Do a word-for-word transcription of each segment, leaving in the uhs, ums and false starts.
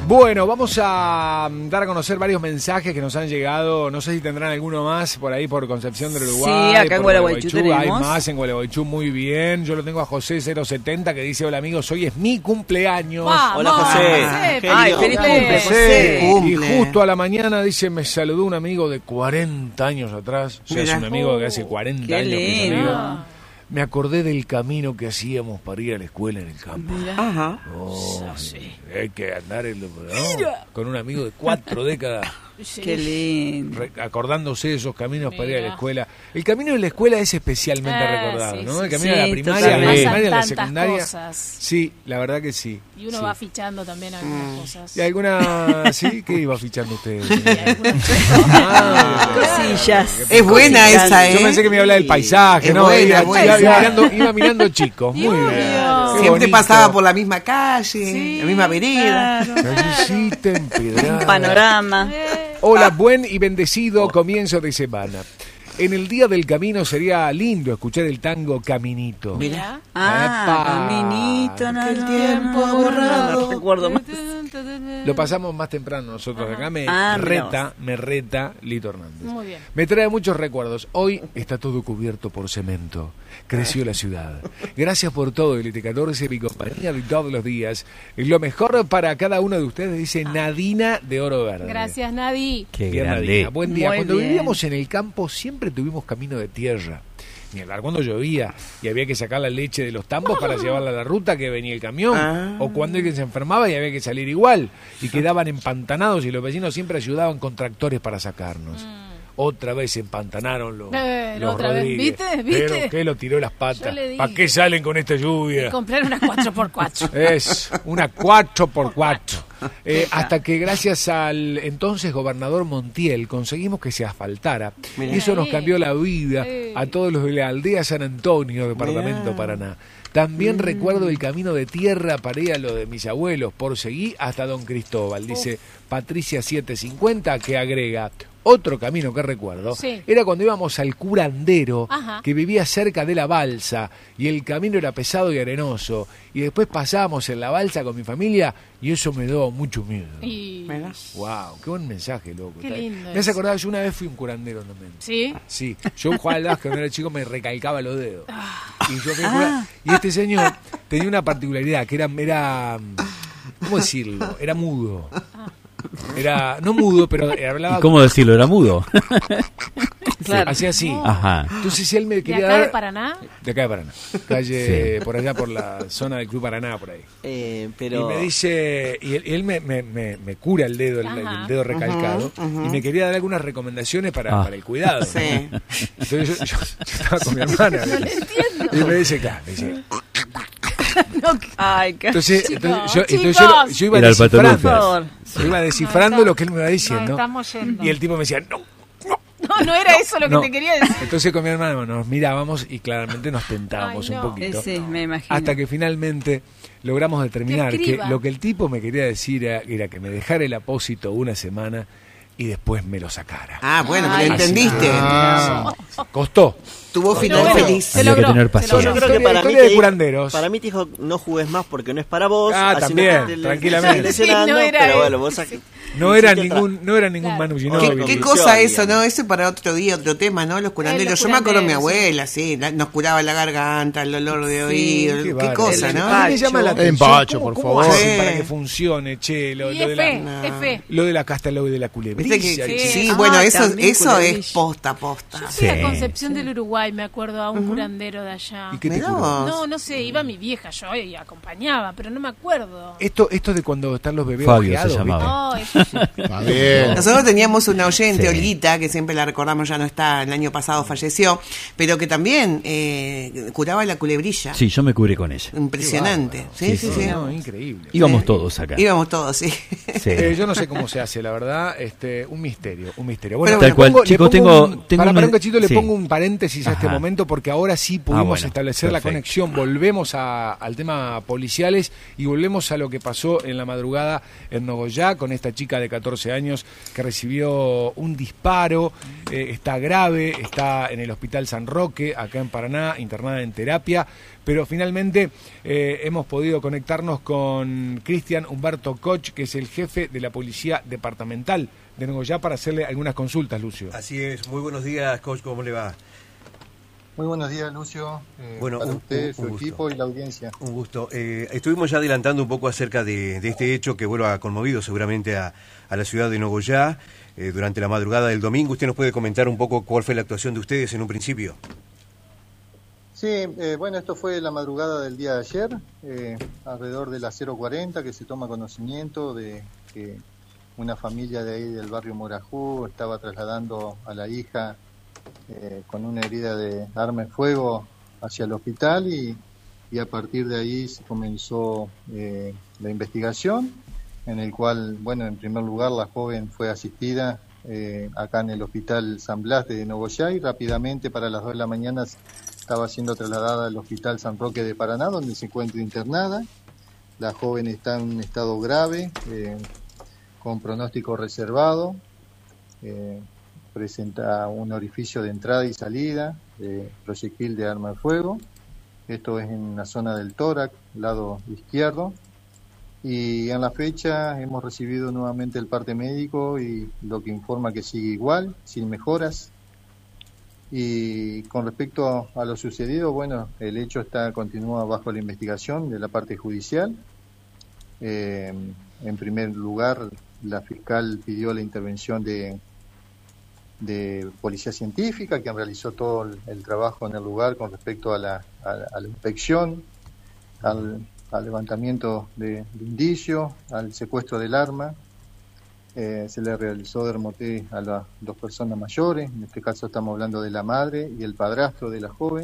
Bueno, vamos a dar a conocer varios mensajes que nos han llegado. No sé si tendrán alguno más por ahí por Concepción del Uruguay. Sí, acá en Gualeguaychú tenemos. Hay más en Gualeguaychú, muy bien. Yo lo tengo a José cero setenta que dice: hola amigos, hoy es mi cumpleaños. Vamos, hola José. José. Ay, feliz cumple, José. Y justo a la mañana dice: me saludó un amigo de cuarenta años atrás. O sea, es un amigo que hace cuarenta Qué años que es amigo. Me acordé del camino que hacíamos para ir a la escuela en el campo. Ajá. Oh, sí. Hay que andar en lo, ¿no? Con un amigo de cuatro décadas. Sí. Qué lindo. Re- acordándose de esos caminos Mira. para ir a la escuela. El camino de la escuela es especialmente ah, recordado, sí, ¿no? Sí, el camino sí, de la primaria, la totalmente. primaria, la Tantas secundaria. Cosas. Sí, la verdad que sí. Y uno sí. va fichando también algunas Mm. cosas. ¿Y alguna, sí? ¿Qué iba fichando usted? Ah, cosillas. Es buena Cosillas. esa, ¿eh? Yo pensé que me iba a hablar del paisaje, Es ¿no? buena, iba, buena. iba, iba mirando, iba mirando chicos, muy bien. Qué Siempre bonito. pasaba por la misma calle, Sí, la misma vereda. claro. Callecita empedrada. Un panorama. Hola, buen y bendecido comienzo de semana. En el día del camino sería lindo escuchar el tango Caminito. Mira. Ah, Epa. caminito, no, Que el no, tiempo no, ha no, borrado. no recuerdo más. Lo pasamos más temprano nosotros acá. Me Ah, mira reta, me reta Lito Hernández. Muy bien. Me trae muchos recuerdos. Hoy está todo cubierto por cemento. Creció la ciudad. Gracias por todo, Elite catorce, mi compañía de todos los días. Lo mejor para cada uno de ustedes, dice Nadina de Oro Verde. Gracias, Nadi. Qué Bien, grande. Nadina. Buen día. Muy Cuando bien. vivíamos en el campo siempre tuvimos camino de tierra. Ni hablar cuando llovía y había que sacar la leche de los tambos para llevarla a la ruta que venía el camión. Ah. O cuando alguien se enfermaba y había que salir igual. Y quedaban empantanados y los vecinos siempre ayudaban con tractores para sacarnos. Otra vez se empantanaron los, Eh, la los otra vez. Rodríguez. ¿Viste? ¿Viste? Pero que lo tiró las patas. Yo le dije. ¿Para qué salen con esta lluvia? Comprar unas cuatro por cuatro. Es una cuatro por cuatro. Eh, hasta que gracias al entonces gobernador Montiel conseguimos que se asfaltara. Mirá. Y eso nos Sí. cambió la vida Sí. a todos los de la aldea San Antonio, departamento Mirá. Paraná. También recuerdo el camino de tierra para ir a lo de mis abuelos, por seguir hasta Don Cristóbal, dice Patricia setecientos cincuenta, que agrega: otro camino que recuerdo Sí. era cuando íbamos al curandero, Ajá. que vivía cerca de la balsa, y el camino era pesado y arenoso, y después pasábamos en la balsa con mi familia, y eso me dio mucho miedo. Y... Mira. Wow, qué buen mensaje, loco. Qué Está- lindo Me hace eso. acordar, yo una vez fui un curandero también. ¿Sí? Sí, yo jugaba al básquet cuando era chico, me recalcaba los dedos. Ah. Y, yo fui a curar- y este señor tenía una particularidad, que era, era, ¿cómo decirlo? Era mudo. Era, no mudo, pero hablaba... ¿Y cómo decirlo? ¿Era mudo? Claro. Hacía así. Ajá. Entonces si él me ¿De quería acá de dar... Paraná? De acá de Paraná. Calle, por allá, por la zona del Club Paraná, por ahí. Eh, pero Y me dice, y él, y él me, me, me, me cura el dedo, el, Ajá. el dedo recalcado, Ujú, ujú. y me quería dar algunas recomendaciones para, Ah. para el cuidado. Sí. Entonces yo, yo- yo estaba con mi hermana. No le entiendo. Y me dice, claro, me dice, Ay, qué... entonces, Chicos, entonces, yo, entonces chicos. yo, yo iba Era el por descifrando, favor. yo iba descifrando No, lo que él me iba Nos diciendo, estamos yendo. y el tipo me decía, no, no. No, no era eso lo que No. te quería decir. Entonces con mi hermano nos mirábamos y claramente nos tentábamos Ay, un no. poquito. Eh, sí, me imagino. Hasta que finalmente logramos determinar Que que, escriba. lo que el tipo me quería decir era, era que me dejara el apósito una semana y después me lo sacara. Ah, bueno, Ay, pero entendiste. Ah, costó. Tuvo Pero final bueno, feliz. se Había que logró, tener se paciencia. logró. yo creo que Historia- para mí, historia te de dijo- curanderos. para mí te dijo no jugues más porque no es para vos. Ah, así también, no te- le- tranquilamente. seguí lesionando, Sí, no era pero él. bueno, vos sac- No era hiciste ningún, no era ningún Claro. Manu ¿Qué, Ginóbili. qué conclusión, cosa eso, digamos. no? Eso para otro día, otro tema, ¿no? Los curanderos. los Yo me acuerdo de mi curanderos, abuela, sí. la- nos curaba la garganta, el dolor de oído. Qué Qué, bárbaro. cosa, El ¿no? empacho. Me llama la El atención. empacho, ¿Cómo- por cómo favor. hacen Sí. para que funcione, che? Lo, Y lo de es fe, la, es fe. lo de la casta, lo de la culebrilla. Viste que- che. sí, Ah, bueno, eso, también eso culebrilla. es posta, posta. Yo fui a Sí. Concepción del Uruguay, me acuerdo, a un curandero de allá. ¿Y qué te Mirá curó? vos. No, no sé, iba mi vieja yo y acompañaba, pero no me acuerdo. Esto, esto de cuando están los bebés Fabio se ojeados, llamaba. ¿viste? Oh, eso sí. Está bien. Nosotros teníamos una oyente, Sí. Olguita, que siempre la recordamos, ya no está, el año pasado falleció, pero que también eh, curaba la culebrilla. Sí, yo me cubré con ella. Impresionante. Sí, sí, sí. No, increíble. Íbamos Sí. todos acá. Íbamos todos, sí. Sí. Eh, yo no sé cómo se hace, la verdad, este, un misterio, un misterio. Bueno, Pero Tal cual, pongo- le chicos, pongo tengo- un- tengo para, un- para un cachito le sí. pongo un paréntesis a este Ajá. momento porque ahora sí pudimos bueno, establecer la perfecto. conexión, volvemos a- al tema policiales y volvemos a lo que pasó en la madrugada en Nogoyá con esta chica chica de catorce años que recibió un disparo, eh, está grave, está en el Hospital San Roque, acá en Paraná, internada en terapia, pero finalmente eh, hemos podido conectarnos con Cristian Humberto Koch, que es el jefe de la Policía Departamental de Nogoyá, para hacerle algunas consultas, Lucio. Así es, muy buenos días, Coach, ¿cómo le va? Muy buenos días, Lucio, eh, bueno, para un, usted, un, su un equipo y la audiencia. Un gusto. Eh, estuvimos ya adelantando un poco acerca de, de este hecho que, bueno, ha conmovido seguramente a, a la ciudad de Nogoyá eh, durante la madrugada del domingo. ¿Usted nos puede comentar un poco cuál fue la actuación de ustedes en un principio? Sí, eh, bueno, esto fue la madrugada del día de ayer, eh, alrededor de las cero cuarenta, que se toma conocimiento de que una familia de ahí del barrio Morajú estaba trasladando a la hija eh, con una herida de arma de fuego hacia el hospital y, y a partir de ahí se comenzó eh, la investigación, en el cual, bueno, en primer lugar la joven fue asistida eh, acá en el Hospital San Blas de Nogoyá y rápidamente para las dos de la mañana estaba siendo trasladada al Hospital San Roque de Paraná, donde se encuentra internada. La joven está en un estado grave, eh, con pronóstico reservado, eh, presenta un orificio de entrada y salida, eh, proyectil de arma de fuego. Esto es en la zona del tórax, lado izquierdo. Y en la fecha hemos recibido nuevamente el parte médico y lo que informa que sigue igual, sin mejoras. Y con respecto a lo sucedido, bueno, el hecho está continúa bajo la investigación de la parte judicial. Eh, en primer lugar, la fiscal pidió la intervención de, de policía científica, quien realizó todo el, el trabajo en el lugar con respecto a la, a, a la inspección, al, al levantamiento de, de indicios, al secuestro del arma. Eh, se le realizó dermoté a las dos personas mayores, en este caso estamos hablando de la madre y el padrastro de la joven.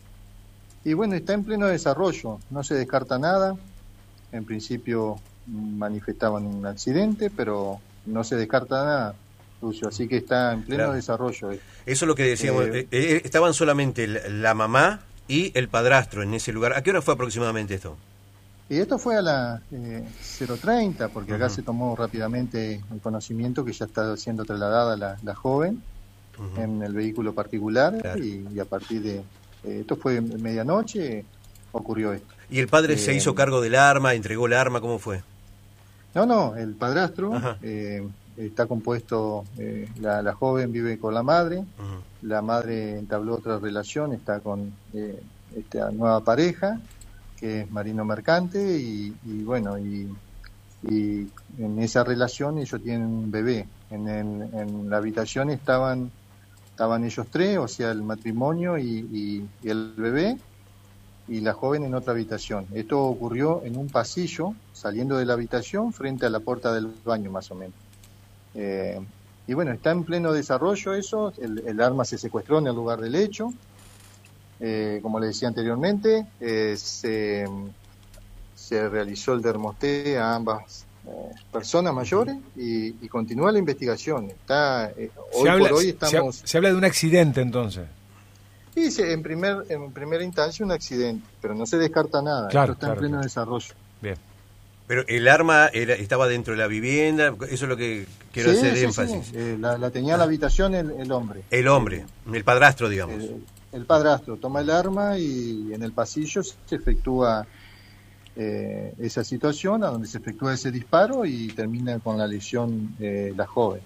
Y bueno, está en pleno desarrollo, no se descarta nada. En principio manifestaban un accidente, pero no se descarta nada, Lucio, así que está en pleno claro. desarrollo. Eso es lo que decíamos, eh, eh, estaban solamente la mamá y el padrastro en ese lugar. ¿A qué hora fue aproximadamente esto? Y esto fue a las eh, cero treinta, porque acá uh-huh. se tomó rápidamente el conocimiento que ya está siendo trasladada la, la joven uh-huh. en el vehículo particular, claro. y, y a partir de... Eh, esto fue medianoche, ocurrió esto. ¿Y el padre eh, se hizo cargo del arma, entregó el arma, cómo fue? No, no, el padrastro eh, está compuesto, eh, la, la joven vive con la madre, uh-huh. la madre entabló otra relación, está con eh, esta nueva pareja, que es marino mercante, y, y bueno, y, y en esa relación ellos tienen un bebé. En, el, en la habitación estaban estaban ellos tres, o sea, el matrimonio y, y, y el bebé, y la joven en otra habitación. Esto ocurrió en un pasillo, saliendo de la habitación, frente a la puerta del baño, más o menos. Eh, y bueno, está en pleno desarrollo eso, el, el arma se secuestró en el lugar del hecho. Eh, como le decía anteriormente, eh, se, se realizó el dermoté a ambas eh, personas mayores y, y continúa la investigación. Está eh, hoy habla, por hoy estamos. Se, se habla de un accidente, entonces. Sí, sí, en primer en primera instancia un accidente, pero no se descarta nada. Claro, Esto está claro, en pleno claro. desarrollo. Bien. Pero el arma era, estaba dentro de la vivienda, eso es lo que quiero sí, hacer sí, énfasis. Sí. Eh, la, la tenía en la habitación el, el hombre. El hombre, el, el padrastro, digamos. El, el padrastro toma el arma y en el pasillo se efectúa eh, esa situación, a donde se efectúa ese disparo y termina con la lesión eh, la joven.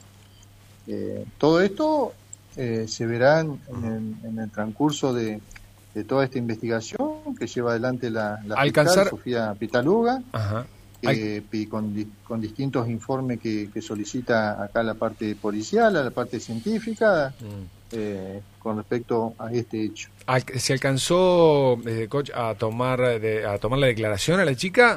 Eh, todo esto eh, se verá en, en, el, en el transcurso de, de toda esta investigación que lleva adelante la, la Alcanzar... fiscal Sofía Pitaluga. Ajá. Eh, con, con distintos informes que, que solicita acá la parte policial, la parte científica, mm. eh, con respecto a este hecho. ¿Se alcanzó, eh, coach, a tomar de, a tomar la declaración a la chica?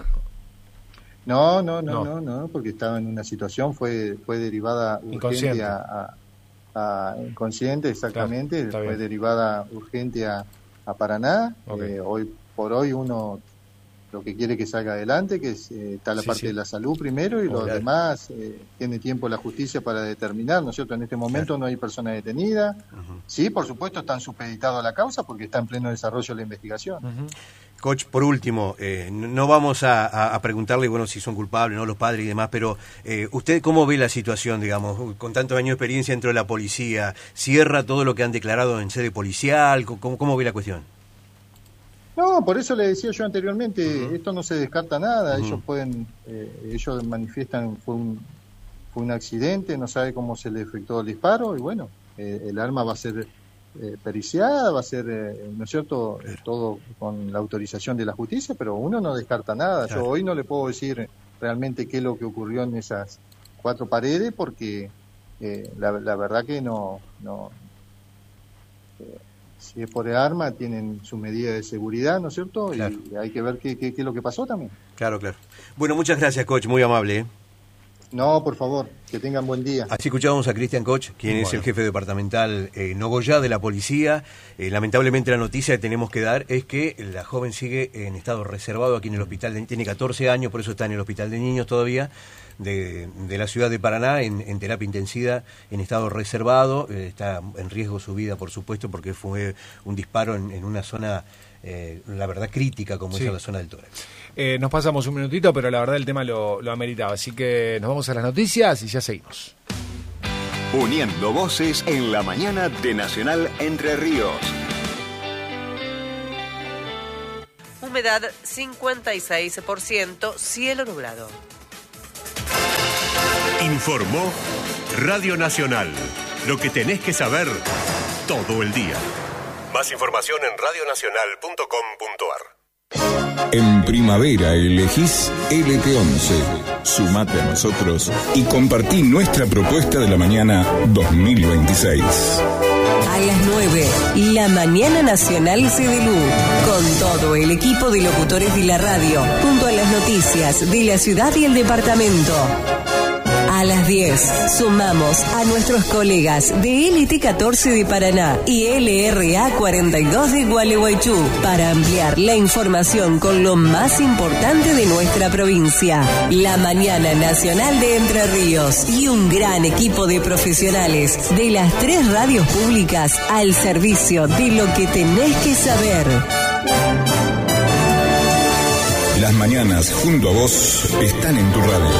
No, no, no, no, no, no porque estaba en una situación, fue fue derivada urgente a, a, a inconsciente, exactamente, claro, fue bien. derivada urgente a, a Paraná. Okay. Eh, hoy por hoy uno lo que quiere que salga adelante, que es, eh, está la sí, parte sí. de la salud primero y oh, lo claro. demás eh, tiene tiempo la justicia para determinar, ¿no es cierto? En este momento claro. no hay persona detenida. Uh-huh. Sí, por supuesto están supeditados a la causa porque está en pleno desarrollo la investigación. Uh-huh. Coach, por último, eh, no vamos a, a, a preguntarle, bueno, si son culpables, no los padres y demás, pero eh, ¿usted cómo ve la situación, digamos, con tantos años de experiencia dentro de la policía? ¿Cierra todo lo que han declarado en sede policial? ¿Cómo, cómo ve la cuestión? No, por eso le decía yo anteriormente, uh-huh. esto no se descarta nada, uh-huh. ellos pueden, eh, ellos manifiestan fue un, fue un accidente, no sabe cómo se le efectuó el disparo y bueno, eh, el arma va a ser eh, periciada, va a ser, eh, ¿no es cierto?, eh, todo con la autorización de la justicia, pero uno no descarta nada. Claro. Yo hoy no le puedo decir realmente qué es lo que ocurrió en esas cuatro paredes porque eh, la, la verdad que no... no eh, si es por el arma, tienen su medida de seguridad, ¿no es cierto? Claro. Y hay que ver qué, qué, qué es lo que pasó también. Claro, claro. Bueno, muchas gracias, Coach, muy amable. ¿eh? No, por favor, que tengan buen día. Así escuchábamos a Cristian Koch, quien bueno. es el jefe departamental eh, Nogoyá de la policía. Eh, lamentablemente la noticia que tenemos que dar es que la joven sigue en estado reservado aquí en el hospital, de, tiene catorce años, por eso está en el hospital de niños todavía, de, de la ciudad de Paraná, en, en terapia intensiva, en estado reservado. Eh, está en riesgo su vida, por supuesto, porque fue un disparo en, en una zona... Eh, la verdad crítica como sí. es la zona del tórax. Eh, nos pasamos un minutito, pero la verdad el tema lo, lo ameritaba, así que nos vamos a las noticias y ya seguimos. Uniendo voces en la mañana de Nacional Entre Ríos. Humedad cincuenta y seis por ciento, cielo nublado. Informó Radio Nacional, lo que tenés que saber todo el día. Más información en radionacional punto com punto a r. En primavera elegís L T once. Sumate a nosotros y compartí nuestra propuesta de la mañana dos mil veintiséis. A las nueve, la Mañana Nacional C D L U, con todo el equipo de locutores de la radio, junto a las noticias de la ciudad y el departamento. A las diez, sumamos a nuestros colegas de L T catorce de Paraná y L R A cuarenta y dos de Gualeguaychú para ampliar la información con lo más importante de nuestra provincia. La Mañana Nacional de Entre Ríos y un gran equipo de profesionales de las tres radios públicas al servicio de lo que tenés que saber. Las mañanas junto a vos están en tu radio.